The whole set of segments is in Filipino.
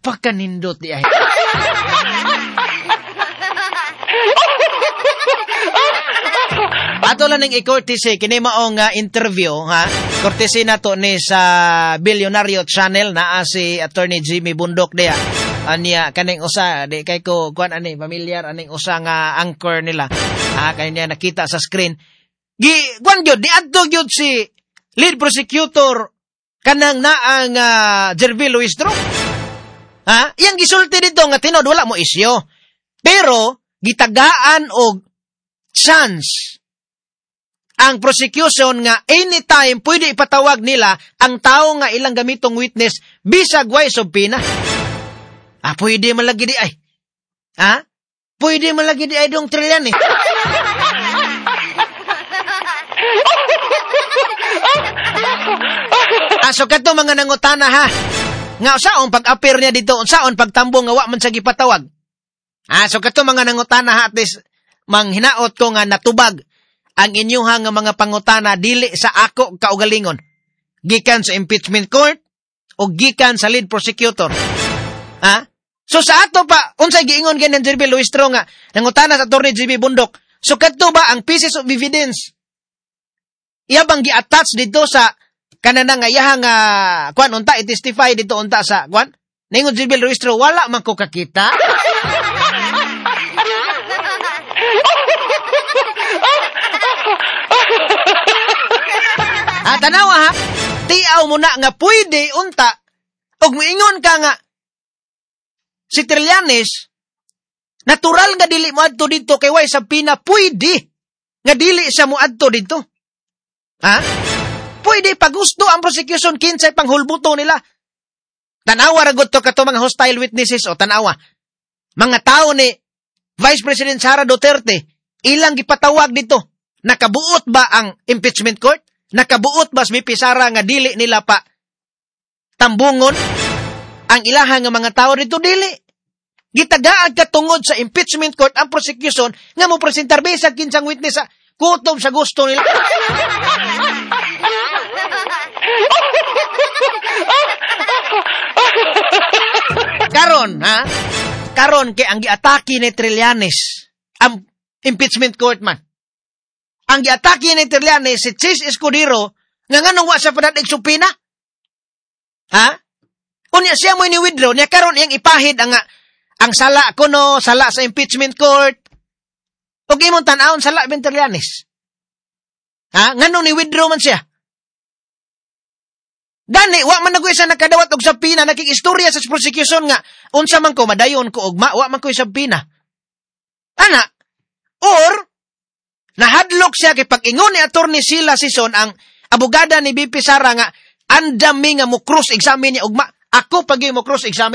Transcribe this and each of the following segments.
Pakanindot di ay. Ato lang ng i-courtesy, kini maong interview, ha? Courtesy na to ni sa Billionario Channel na si Attorney Jimmy Bundok diya. Anya, kaning usa, di kay ko, kuan ani, familiar, aning usa nga anchor nila. Kanya nakita sa screen. Kuan gyud, di adto gyud si lead prosecutor kanang naang Jervil Luistro. Iyang gisulti dito nga tinod, wala mo isyo. Pero, gitagaan og chance ang prosecution nga anytime pwede ipatawag nila ang tao nga ilang gamitong witness bisag way subpina. Pwede malagi di ay. Pwede malagi di ay dong Trillian eh. So kato mga nangutana ha. Nga usaon pag-appear niya dito, usaon pagtambong nga wa man sa gipatawag. So kato mga nangutana ha, at least manghinaot ko nga natubag ang inyuha nga mga pangutana dili sa ako kaugalingon. Gikan sa impeachment court o gikan sa lead prosecutor. So sa ato pa, unsay giingon ganyan Jervil Luistro nga nangutana sa Attorney Jimmy Bundok. So kadto ba ang pieces of evidence? Iya bang gi-attach dito sa kanana nga iyahang kuan unta i-testify dito unta sa kuan? Ningon Jervil Luistro wala man ko kakita. Tanawa ha, tiaw mo na nga pwede unta og moingon ka nga si Trillanes natural nga dili mo adto dito kay way subpina pwede nga dili siya mo adto dito. Pwede pag gusto ang prosecution kinsay panghulbuto nila. Tanawa ra gud to kato mga hostile witnesses o tanawa. Mga tao ni Vice President Sara Duterte ilang gipatawag dito. Nakabuot ba ang impeachment court? Nakabuot ba si Sara nga dili nila pa tambungon ang ilaha nga mga tao dito dili. Gitagaad ka tungod sa impeachment court ang prosecution nga mo presentar bisag kinsang witness sa kutob sa gusto nila. Karon kay ang giatake ni Trillanes ang impeachment court man. Ang giatake ni Trillanes si Chis Escudero nga nganong wa siya padadig supina? Unya siya mo ni-withdraw niya karon iyang ipahid ang sala kuno sala sa impeachment court. Ug imong tan-awon sala ben Trillanes. Nganong ni-withdraw man siya? Gani, wa man nagoy siya nakadawat og sabpina, nakikistorya sa prosecution nga, unsa man ko, madayon ko og wa man ko sabpina. Or, nahadlok siya kay pag-ingon ni Attorney Sheila Sison, ang abogada ni BP Sara nga, andami nga mo cross-examine niya, ugma, ako pag mo cross-examine.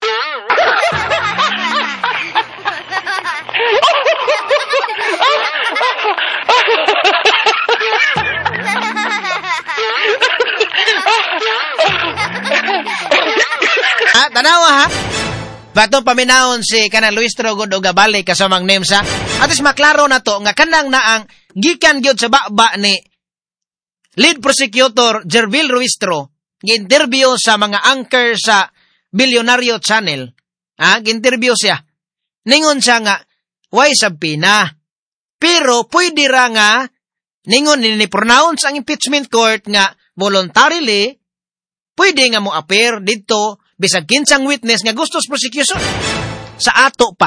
Tanawa ha? Batong paminahon si kanang Luistro Godo Gabali kasamang names ha? At is maklaro na to nga kanang naang gikan gyud sa baba ni lead prosecutor Jervil Luistro gi-interview sa mga anchor sa Billionario Channel. Gi-interview siya. Ningon siya nga, way sabpina. Pero pwede ra nga ningon ni-pronounce ang impeachment court nga voluntarily pwede nga mo appear dito bisag kinsang witness nga gusto sa prosecution. Sa ato pa.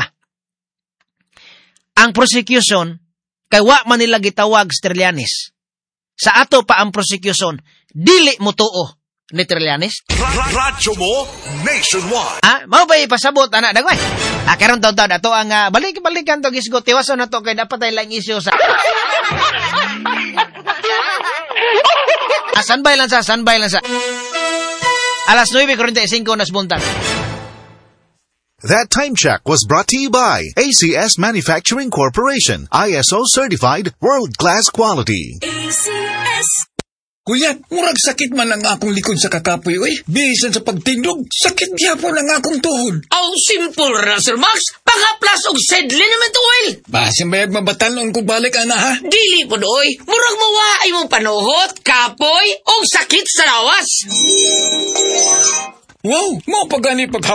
Ang prosecution, kay wa man nila gitawag sa Trillanes. Sa ato pa ang prosecution, dili mo tuo ni Trillanes. Radyo mo nationwide. Mao ba ipasabot, anak dagway? Karon taon-taon, ato ang balik-balikan to gisgot, tiwason na to, kay dapat ay lang isyo sa... Sanbay lang sa... Alas 9:45 nas buntag. That time check was brought to you by ACS Manufacturing Corporation, ISO certified world-class quality. ACS. Kuya, murag sakit man ang akong likod sa kakapoy, oy. Bisan sa pagtindog, sakit gyapon ang akong tuhod. Simple ra, Sir Max. Pangaplas og sedlin naman to, oil. Basin bayag mabatalon kung balik, ana, ha? Dili po, oy. Murag mawaay mong panuhot, kapoy, o sakit sa lawas. Wow, mo pagani